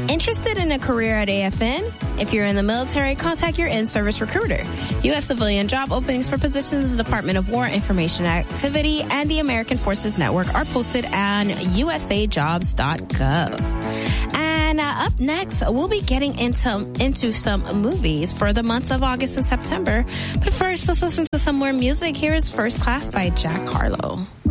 Interested in a career at AFN? If you're in the military, contact your in-service recruiter. U.S. civilian job openings for positions in the Department of War Information Activity and the American Forces Network are posted on usajobs.gov. And up next, we'll be getting into some movies for the months of August and September. But first, let's listen to some more music. Here is First Class by Jack Harlow.